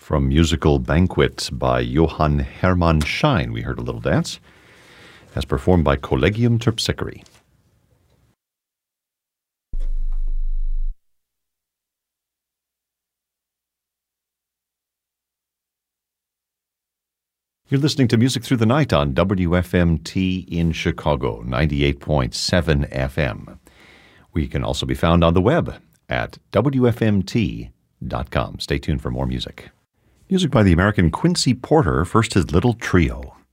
From Musical Banquet by Johann Hermann Schein, we heard a little dance, as performed by Collegium Terpsichore. You're listening to Music Through the Night on WFMT in Chicago, 98.7 FM. We can also be found on the web at WFMT.com. Stay tuned for more music. Music by the American Quincy Porter, first his Little Trio.